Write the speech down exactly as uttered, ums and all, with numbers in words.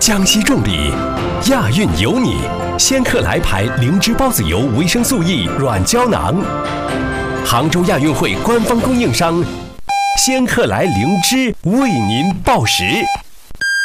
江西重礼，亚运有你。仙客来牌灵芝孢子油维生素 E 软胶囊，杭州亚运会官方供应商，仙客来灵芝为您报时。